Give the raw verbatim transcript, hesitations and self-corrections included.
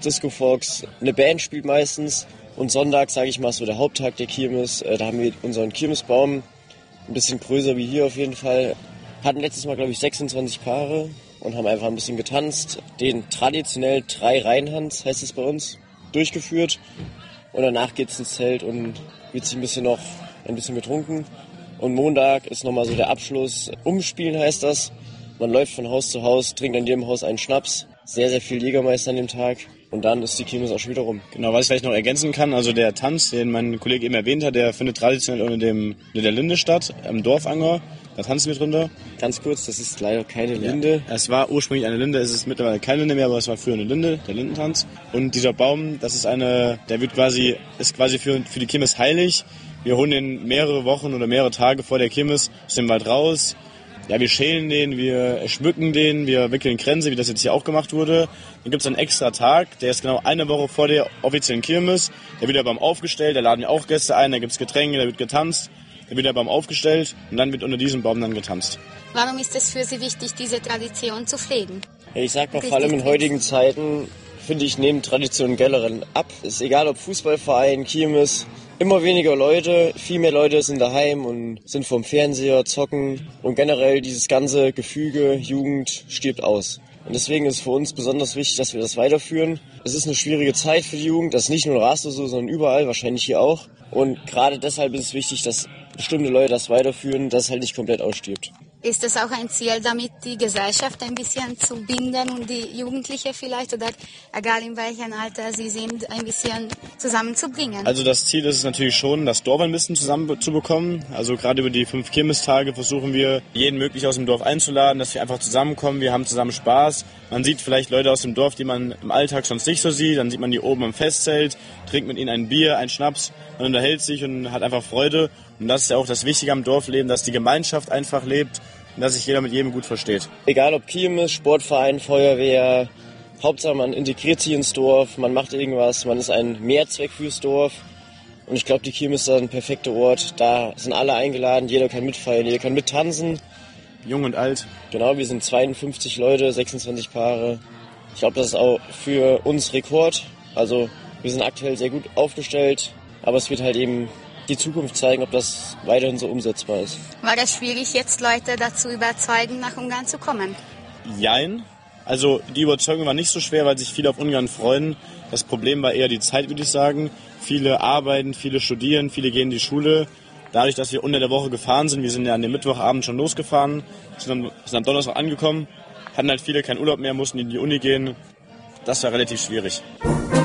Disco Fox, eine Band spielt meistens und Sonntag, sage ich mal, so der Haupttag der Kirmes. Da haben wir unseren Kirmesbaum, ein bisschen größer wie hier auf jeden Fall. Hatten letztes Mal, glaube ich, sechsundzwanzig Paare und haben einfach ein bisschen getanzt. Den traditionell drei Reinhands, heißt es bei uns, durchgeführt. Und danach geht's ins Zelt und wird sich ein bisschen noch ein bisschen getrunken. Und Montag ist nochmal so der Abschluss. Umspielen heißt das. Man läuft von Haus zu Haus, trinkt in jedem Haus einen Schnaps. Sehr, sehr viel Jägermeister an dem Tag. Und dann ist die Kirmes auch schon wieder rum. Genau, was ich vielleicht noch ergänzen kann, also der Tanz, den mein Kollege eben erwähnt hat, der findet traditionell unter, dem, unter der Linde statt, am Dorfanger. Da tanzen wir drunter. Ganz kurz, das ist leider keine Linde. Ja, es war ursprünglich eine Linde, es ist mittlerweile keine Linde mehr, aber es war früher eine Linde, der Lindentanz. Und dieser Baum, das ist eine, der wird quasi, ist quasi für, für die Kirmes heilig. Wir holen den mehrere Wochen oder mehrere Tage vor der Kirmes aus dem Wald raus. Ja, wir schälen den, wir schmücken den, wir wickeln Kränze, wie das jetzt hier auch gemacht wurde. Dann gibt es einen extra Tag, der ist genau eine Woche vor der offiziellen Kirmes. Da wird der Baum aufgestellt, da laden wir auch Gäste ein, da gibt es Getränke, da wird getanzt. Da wird der Baum aufgestellt und dann wird unter diesem Baum dann getanzt. Warum ist es für Sie wichtig, diese Tradition zu pflegen? Ich sag mal, vor allem in heutigen Zeiten, finde ich, nehmen Traditionen generell ab. Ist egal, ob Fußballverein, Kirmes, immer weniger Leute, viel mehr Leute sind daheim und sind vorm Fernseher, zocken. Und generell dieses ganze Gefüge, Jugend stirbt aus. Und deswegen ist es für uns besonders wichtig, dass wir das weiterführen. Es ist eine schwierige Zeit für die Jugend, das ist nicht nur in Rastow so, sondern überall, wahrscheinlich hier auch. Und gerade deshalb ist es wichtig, dass bestimmte Leute das weiterführen, dass es halt nicht komplett ausstirbt. Ist es auch ein Ziel, damit die Gesellschaft ein bisschen zu binden und die Jugendlichen vielleicht, oder egal in welchem Alter sie sind, ein bisschen zusammenzubringen? Also das Ziel ist es natürlich schon, das Dorf ein bisschen zusammenzubekommen. Also gerade über die fünf Kirmestage versuchen wir, jeden möglich aus dem Dorf einzuladen, dass wir einfach zusammenkommen, wir haben zusammen Spaß. Man sieht vielleicht Leute aus dem Dorf, die man im Alltag sonst nicht so sieht, dann sieht man die oben im Festzelt, trinkt mit ihnen ein Bier, ein Schnaps, man unterhält sich und hat einfach Freude. Und das ist ja auch das Wichtige am Dorfleben, dass die Gemeinschaft einfach lebt und dass sich jeder mit jedem gut versteht. Egal ob Kirmes, Sportverein, Feuerwehr, Hauptsache man integriert sich ins Dorf, man macht irgendwas, man ist ein Mehrzweck fürs Dorf. Und ich glaube, die Kirmes ist ein perfekter Ort. Da sind alle eingeladen, jeder kann mitfeiern, jeder kann mittanzen. Jung und alt. Genau, wir sind zweiundfünfzig Leute, sechsundzwanzig Paare. Ich glaube, das ist auch für uns Rekord. Also wir sind aktuell sehr gut aufgestellt, aber es wird halt eben die Zukunft zeigen, ob das weiterhin so umsetzbar ist. War es schwierig, jetzt Leute dazu überzeugen, nach Ungarn zu kommen? Jein. Also die Überzeugung war nicht so schwer, weil sich viele auf Ungarn freuen. Das Problem war eher die Zeit, würde ich sagen. Viele arbeiten, viele studieren, viele gehen in die Schule. Dadurch, dass wir unter der Woche gefahren sind, wir sind ja an dem Mittwochabend schon losgefahren, sind am, sind am Donnerstag angekommen, hatten halt viele keinen Urlaub mehr, mussten in die Uni gehen. Das war relativ schwierig.